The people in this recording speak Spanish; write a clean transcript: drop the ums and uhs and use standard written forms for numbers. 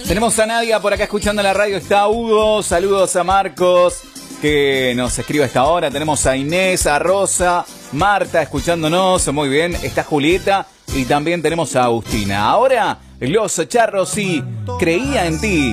Tenemos a Nadia por acá escuchando la radio. Está Hugo. Saludos a Marcos, que nos escribe a esta hora. Tenemos a Inés, a Rosa, Marta escuchándonos. Muy bien. Está Julieta y también tenemos a Agustina. Ahora, Los Charros y Creía en Ti.